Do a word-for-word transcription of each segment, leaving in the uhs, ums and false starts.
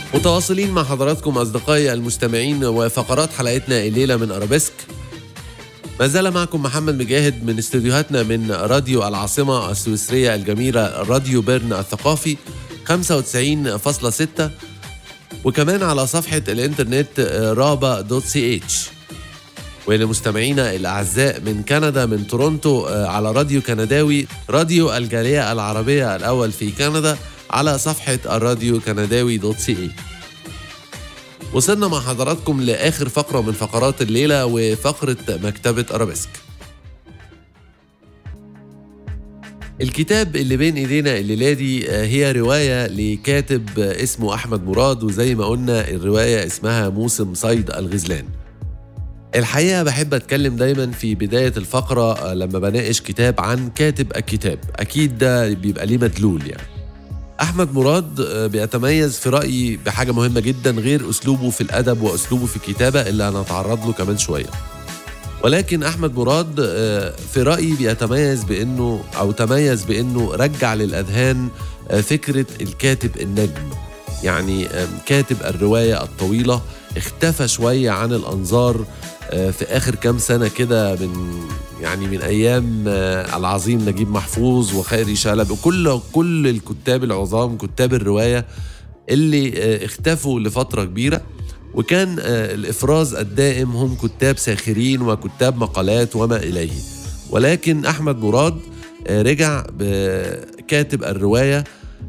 متواصلين مع حضراتكم أصدقائي المستمعين وفقرات حلقتنا الليلة من أرابيسك. ما زال معكم محمد مجاهد من استوديوهاتنا من راديو العاصمة السويسرية الجميلة راديو بيرن الثقافي خمسة وتسعين فاصلة ستة، وكمان على صفحة الانترنت رابا دوت سي اتش. ولمستمعينا الأعزاء من كندا من تورونتو على راديو كنداوي راديو الجالية العربية الأول في كندا على صفحة الراديو كنداوي دوت سي اي. وصلنا مع حضراتكم لآخر فقرة من فقرات الليلة وفقرة مكتبة أرابيسك. الكتاب اللي بين ايدينا الليلة دي هي رواية لكاتب اسمه أحمد مراد، وزي ما قلنا الرواية اسمها موسم صيد الغزلان. الحقيقة بحب أتكلم دايما في بداية الفقرة لما بناقش كتاب عن كاتب الكتاب، أكيد ده بيبقى ليه مدلول. يعني أحمد مراد بيتميز في رأيي بحاجة مهمة جدا غير أسلوبه في الأدب وأسلوبه في الكتابة اللي هنتعرض له كمان شوية، ولكن أحمد مراد في رأيي بيتميز بأنه أو تميز بأنه رجع للأذهان فكرة الكاتب النجم. يعني كاتب الرواية الطويلة اختفى شوية عن الأنظار في آخر كام سنة كده، من يعني من أيام العظيم نجيب محفوظ وخيري شلبي وكل كل الكتاب العظام كتاب الرواية اللي اختفوا لفترة كبيرة، وكان الإفراز الدائم هم كتاب ساخرين وكتاب مقالات وما إليه. ولكن أحمد مراد رجع بكاتب الرواية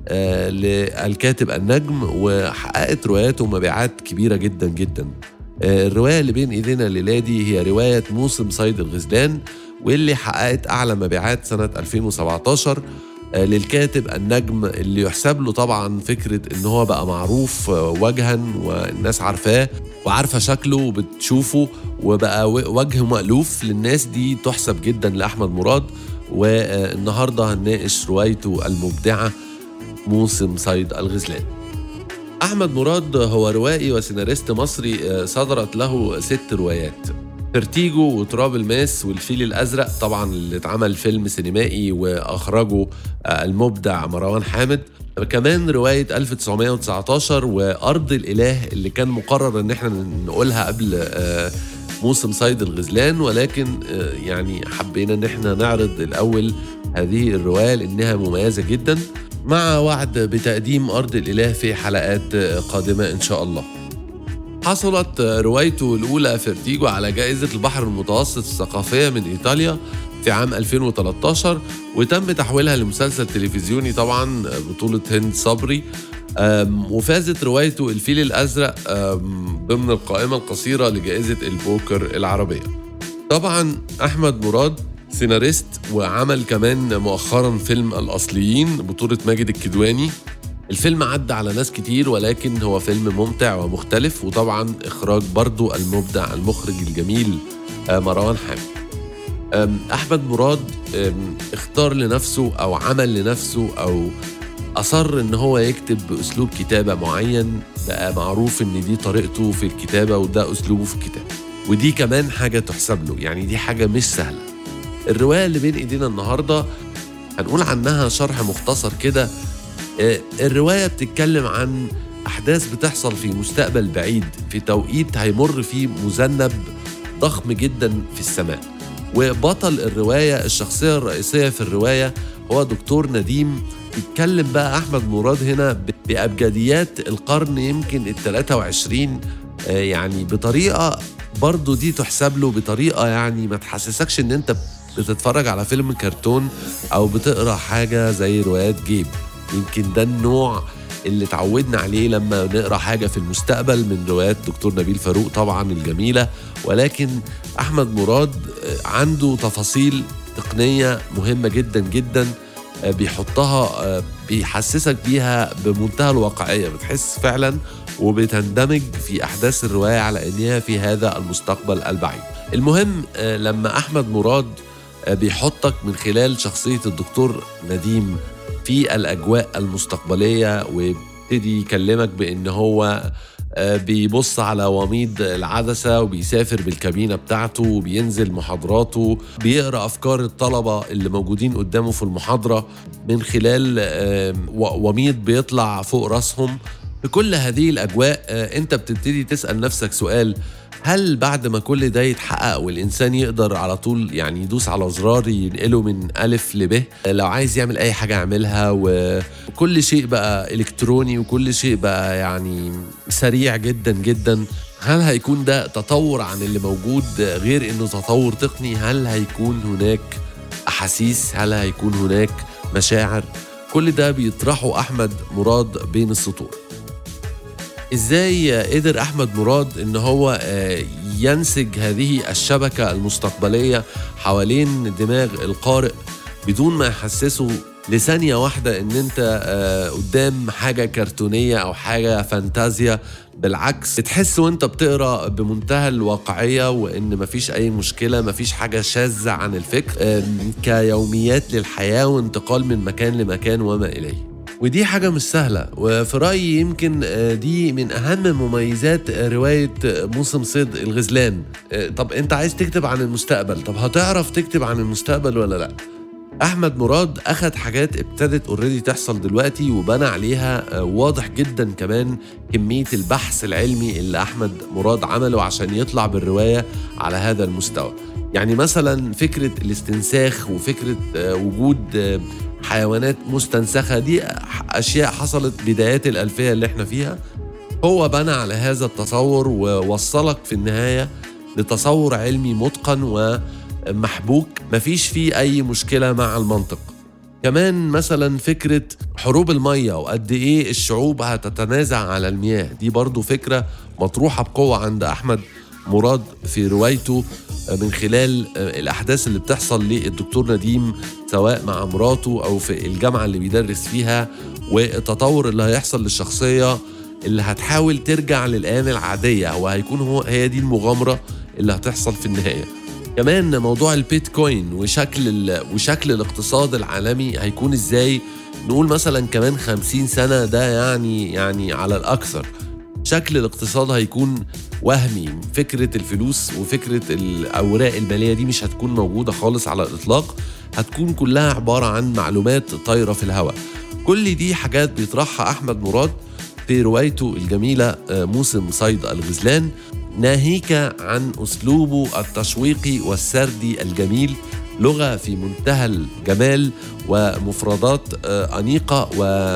للكاتب النجم، وحققت رواياته مبيعات كبيرة جدا جدا. الرواية اللي بين ايدينا الليلة دي هي رواية موسم صيد الغزلان، واللي حققت أعلى مبيعات سنة ألفين وسبعتاشر للكاتب النجم، اللي يحسب له طبعا فكرة إن هو بقى معروف وجها والناس عارفاه وعارفة شكله وبتشوفه وبقى وجه مألوف للناس. دي تحسب جدا لأحمد مراد، والنهاردة هنناقش روايته المبدعة موسم صيد الغزلان. أحمد مراد هو روائي وسيناريست مصري، صدرت له ست روايات: فرتيجو وتراب الماس والفيل الأزرق، طبعا اللي اتعمل فيلم سينمائي وأخرجه المبدع مروان حامد. كمان رواية ألف وتسعمائة وتسعة عشر وأرض الإله اللي كان مقرر ان احنا نقولها قبل موسم صيد الغزلان، ولكن يعني حبينا ان احنا نعرض الأول هذه الرواية لأنها مميزة جدا، مع وعد بتقديم أرض الإله في حلقات قادمة إن شاء الله. حصلت روايته الأولى فرتيجو على جائزة البحر المتوسط الثقافية من إيطاليا في عام ألفين وثلاثة عشر، وتم تحويلها لمسلسل تلفزيوني طبعا بطولة هند صبري. وفازت روايته الفيل الأزرق ضمن القائمة القصيرة لجائزة البوكر العربية. طبعا أحمد مراد سيناريست، وعمل كمان مؤخرا فيلم الأصليين بطولة ماجد الكدواني. الفيلم عدى على ناس كتير، ولكن هو فيلم ممتع ومختلف، وطبعا إخراج برضو المبدع المخرج الجميل مروان حامد. أحمد مراد اختار لنفسه أو عمل لنفسه أو أصر إن هو يكتب بأسلوب كتابة معين، بقى معروف إن دي طريقته في الكتابة وده أسلوبه في الكتابة، ودي كمان حاجة تحسب له. يعني دي حاجة مش سهلة. الرواية اللي بين ايدينا النهاردة هنقول عنها شرح مختصر كده. الرواية بتتكلم عن أحداث بتحصل في مستقبل بعيد، في توقيت هيمر فيه مذنب ضخم جدا في السماء، وبطل الرواية الشخصية الرئيسية في الرواية هو دكتور نديم. بيتكلم بقى أحمد مراد هنا بأبجديات القرن يمكن الثلاثة وعشرين، يعني بطريقة برضو دي تحسب له بطريقة يعني ما تحسسكش ان انت بتتفرج على فيلم كرتون او بتقرأ حاجة زي روايات جيب. يمكن ده النوع اللي تعودنا عليه لما نقرأ حاجة في المستقبل من روايات دكتور نبيل فاروق طبعا الجميلة، ولكن أحمد مراد عنده تفاصيل تقنية مهمة جدا جدا بيحطها، بيحسسك بيها بمنتهى الواقعية، بتحس فعلا وبتندمج في أحداث الرواية على أنها في هذا المستقبل البعيد. المهم لما أحمد مراد بيحطك من خلال شخصية الدكتور نديم في الأجواء المستقبلية، ويبتدي يكلمك بأن هو بيبص على وميض العدسة وبيسافر بالكابينة بتاعته وبينزل محاضراته، بيقرأ أفكار الطلبة اللي موجودين قدامه في المحاضرة من خلال وميض بيطلع فوق رأسهم، في كل هذه الأجواء آه، أنت بتبتدي تسأل نفسك سؤال: هل بعد ما كل ده يتحقق والإنسان يقدر على طول يعني يدوس على زرار ينقله من ألف لب، آه، لو عايز يعمل أي حاجة يعملها وكل شيء بقى إلكتروني وكل شيء بقى يعني سريع جدا جدا، هل هيكون ده تطور عن اللي موجود غير إنه تطور تقني؟ هل هيكون هناك أحاسيس؟ هل هيكون هناك مشاعر؟ كل ده بيطرحه أحمد مراد بين السطور. إزاي قدر أحمد مراد إن هو آه، ينسج هذه الشبكة المستقبلية حوالين دماغ القارئ بدون ما يحسسه لثانية واحدة إن أنت آه، قدام حاجة كرتونية أو حاجة فانتازيا؟ بالعكس، تحس وأنت بتقرأ بمنتهى الواقعية وإن مفيش أي مشكلة، مفيش حاجة شاذة عن الفكر، آم، كيوميات للحياة وانتقال من مكان لمكان وما إليه. ودي حاجة مش سهلة، وفي رأيي يمكن آه، دي من أهم مميزات آه، رواية آه، موسم صيد الغزلان. آه، طب أنت عايز تكتب عن المستقبل، طب هتعرف تكتب عن المستقبل ولا لأ؟ أحمد مراد أخد حاجات ابتدت اوريدي تحصل دلوقتي وبنى عليها. آه، واضح جدا كمان كمية البحث العلمي اللي أحمد مراد عمله عشان يطلع بالرواية على هذا المستوى. يعني مثلا فكرة الاستنساخ وفكرة آه، وجود آه، حيوانات مستنسخة، دي أشياء حصلت بدايات الألفية اللي احنا فيها. هو بنى على هذا التصور ووصلك في النهاية لتصور علمي متقن ومحبوك مفيش فيه أي مشكلة مع المنطق. كمان مثلا فكرة حروب المية وقد إيه الشعوب هتتنازع على المياه، دي برضو فكرة مطروحة بقوة عند أحمد مراد في روايته من خلال الأحداث اللي بتحصل للدكتور نديم سواء مع مراته أو في الجامعة اللي بيدرس فيها، والتطور اللي هيحصل للشخصية اللي هتحاول ترجع للأيام العادية، وهيكون هو هي دي المغامرة اللي هتحصل في النهاية. كمان موضوع البيتكوين وشكل وشكل الاقتصاد العالمي هيكون ازاي، نقول مثلا كمان خمسين سنة، ده يعني يعني على الأكثر شكل الاقتصاد هيكون وهمي. فكرة الفلوس وفكرة الأوراق المالية دي مش هتكون موجودة خالص على الإطلاق، هتكون كلها عبارة عن معلومات طايرة في الهواء. كل دي حاجات بيطرحها أحمد مراد في روايته الجميلة موسم صيد الغزلان، ناهيك عن أسلوبه التشويقي والسردي الجميل، لغة في منتهى الجمال ومفردات أنيقة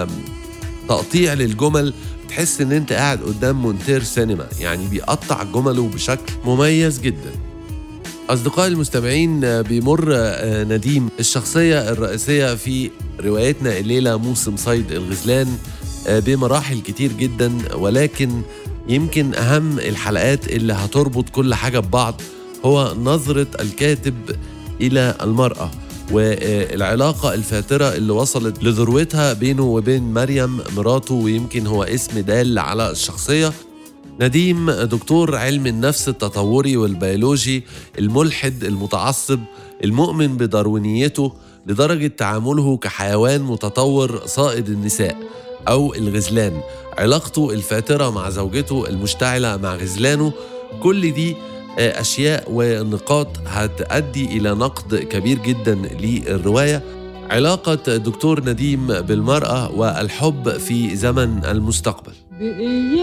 وتقطيع للجمل، تحس ان انت قاعد قدام مونتير سينما، يعني بيقطع جمله بشكل مميز جدا. أصدقائي المستمعين، بيمر نديم الشخصية الرئيسية في روايتنا الليلة موسم صيد الغزلان بمراحل كتير جدا، ولكن يمكن أهم الحلقات اللي هتربط كل حاجة ببعض هو نظرة الكاتب إلى المرأة والعلاقة الفاترة اللي وصلت لذروتها بينه وبين مريم مراته، ويمكن هو اسم دال على الشخصية. نديم دكتور علم النفس التطوري والبيولوجي الملحد المتعصب المؤمن بداروينيته لدرجة تعامله كحيوان متطور صائد النساء أو الغزلان، علاقته الفاترة مع زوجته المشتعلة مع غزلانه، كل دي أشياء ونقاط هتؤدي إلى نقد كبير جدا للرواية. علاقة دكتور نديم بالمرأة والحب في زمن المستقبل.